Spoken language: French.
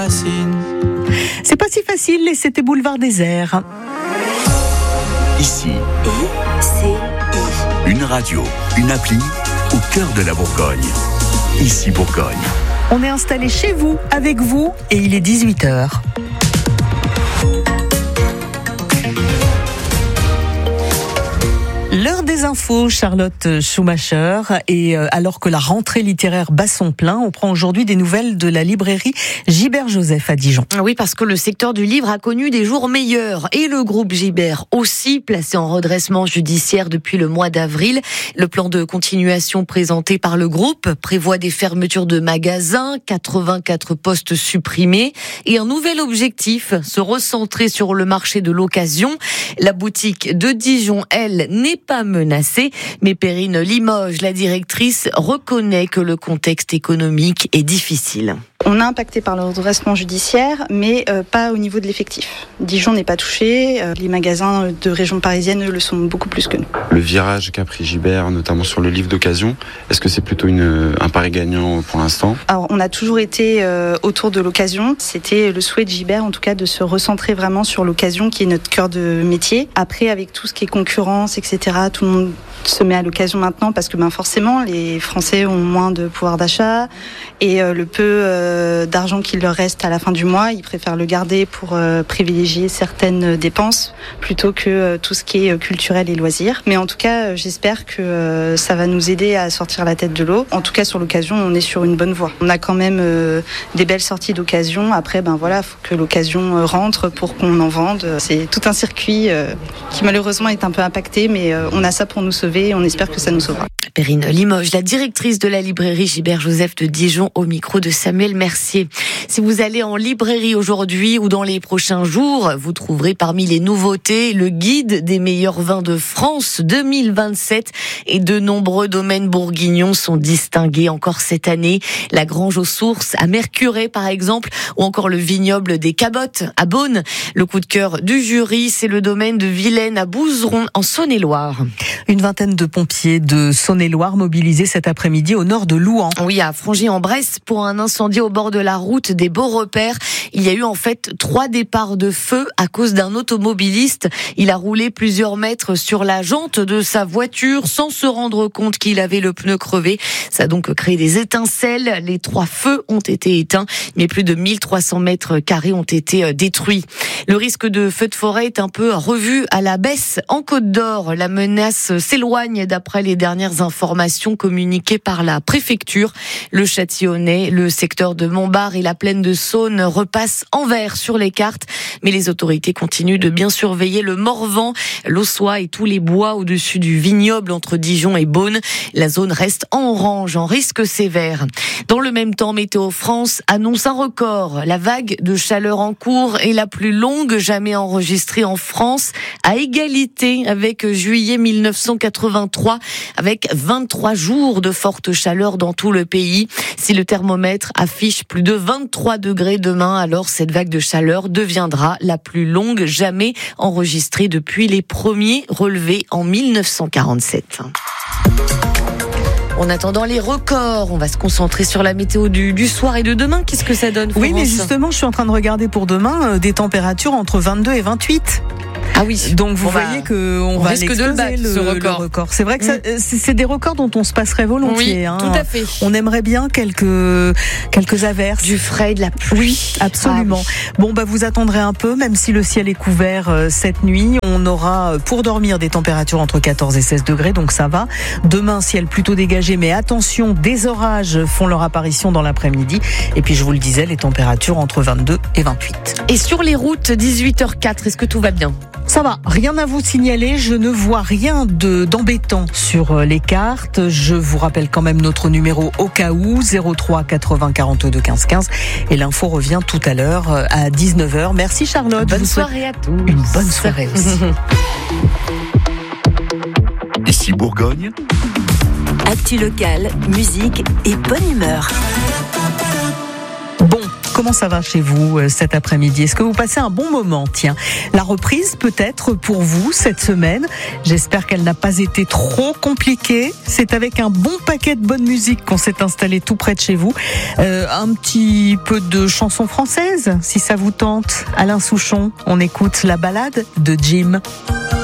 C'est pas si facile et c'était Boulevard Désert. Ici, une radio, une appli au cœur de la Bourgogne. Ici Bourgogne. On est installé chez vous, avec vous, et il est 18h. L'heure des infos, Charlotte Schumacher. Et alors que la rentrée littéraire bat son plein, on prend aujourd'hui des nouvelles de la librairie Gibert-Joseph à Dijon. Oui, parce que le secteur du livre a connu des jours meilleurs. Et le groupe Gibert aussi, placé en redressement judiciaire depuis le mois d'avril. Le plan de continuation présenté par le groupe prévoit des fermetures de magasins, 84 postes supprimés et un nouvel objectif, se recentrer sur le marché de l'occasion. La boutique de Dijon, elle, n'est pas menacée, mais Perrine Limoges, la directrice, reconnaît que le contexte économique est difficile. On est impacté par le redressement judiciaire, mais pas au niveau de l'effectif. Dijon n'est pas touché, les magasins de région parisienne le sont beaucoup plus que nous. Le virage qu'a pris Gibert, notamment sur le livre d'occasion, est-ce que c'est plutôt un pari gagnant pour l'instant ? Alors, on a toujours été autour de l'occasion. C'était le souhait de Gibert, en tout cas, de se recentrer vraiment sur l'occasion, qui est notre cœur de métier. Après, avec tout ce qui est concurrence, etc., tout le monde se met à l'occasion maintenant parce que forcément, les Français ont moins de pouvoir d'achat et le peu d'argent qu'il leur reste à la fin du mois, ils préfèrent le garder pour privilégier certaines dépenses plutôt que tout ce qui est culturel et loisirs. Mais en tout cas, j'espère que ça va nous aider à sortir la tête de l'eau. En tout cas, sur l'occasion, on est sur une bonne voie. On a quand même des belles sorties d'occasion. Après, faut que l'occasion rentre pour qu'on en vende. C'est tout un circuit qui malheureusement est un peu impacté, mais on a ça pour nous sauver et on espère que ça nous sauvera. Perrine Limoges, la directrice de la librairie Gibert-Joseph de Dijon, au micro de Samuel Mercier. Si vous allez en librairie aujourd'hui ou dans les prochains jours, vous trouverez parmi les nouveautés le guide des meilleurs vins de France 2027 et de nombreux domaines bourguignons sont distingués encore cette année. La Grange aux Sources à Mercurey par exemple, ou encore le vignoble des Cabottes à Beaune. Le coup de cœur du jury, c'est le domaine de Vilaine à Bouzeron en Saône-et-Loire. Une vingtaine de pompiers de Saône-et-Loire mobilisés cet après-midi au nord de Louhans. Oui, à Frongy-en-Bresse pour un incendie au bord de la route des Beaux-Repères. Il y a eu en fait 3 départs de feu à cause d'un automobiliste. Il a roulé plusieurs mètres sur la jante de sa voiture sans se rendre compte qu'il avait le pneu crevé. Ça a donc créé des étincelles. Les 3 feux ont été éteints, mais plus de 1300 mètres carrés ont été détruits. Le risque de feu de forêt est un peu revu à la baisse en Côte d'Or. La menace s'éloigne d'après les dernières informations communiquées par la préfecture. Le Châtillonnais, le secteur de Montbard et la plaine de Saône repassent en vert sur les cartes. Mais les autorités continuent de bien surveiller le Morvan, l'Aussois et tous les bois au-dessus du vignoble entre Dijon et Beaune. La zone reste en orange, en risque sévère. Dans le même temps, Météo France annonce un record. La vague de chaleur en cours est la plus longue jamais enregistrée en France, à égalité avec juillet 1983, avec 23 jours de forte chaleur dans tout le pays. Si le thermomètre affiche plus de 23 degrés demain, alors cette vague de chaleur deviendra la plus longue jamais enregistrée depuis les premiers relevés en 1947. En attendant les records, on va se concentrer sur la météo du soir et de demain. Qu'est-ce que ça donne, Florence ? Oui, mais justement, je suis en train de regarder pour demain des températures entre 22 et 28. Ah oui. Donc vous voyez qu'on va risque de le battre, ce record. C'est vrai que c'est des records dont on se passerait volontiers. Oui, tout à fait. On aimerait bien quelques averses. Du frais, de la pluie. Oui, absolument. Ah oui. Bon, vous attendrez un peu, même si le ciel est couvert cette nuit. On aura pour dormir des températures entre 14 et 16 degrés, donc ça va. Demain, ciel plutôt dégagé, mais attention, des orages font leur apparition dans l'après-midi. Et puis je vous le disais, les températures entre 22 et 28. Et sur les routes, 18h04, est-ce que tout va bien ? Ça va, rien à vous signaler, je ne vois rien d'embêtant sur les cartes. Je vous rappelle quand même notre numéro au cas où, 03 80 42 15 15. Et l'info revient tout à l'heure à 19h. Merci Charlotte. Bonne soirée à tous. Une bonne soirée aussi. Ici Bourgogne. Actu locale, musique et bonne humeur. Bon, Comment ça va chez vous cet après-midi? Est-ce que vous passez un bon moment? Tiens, la reprise peut-être pour vous cette semaine. J'espère qu'elle n'a pas été trop compliquée. C'est avec un bon paquet de bonne musique qu'on s'est installé tout près de chez vous. Un petit peu de chansons françaises, si ça vous tente. Alain Souchon, on écoute la balade de Jim.